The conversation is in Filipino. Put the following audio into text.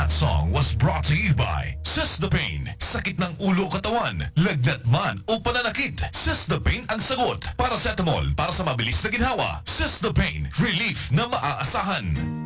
That song was brought to you by Sysdapane. Sakit ng ulo katawan, lagnat man o pananakit, Sysdapane ang sagot. Paracetamol para sa mabilis na ginhawa. Sysdapane, relief na maaasahan.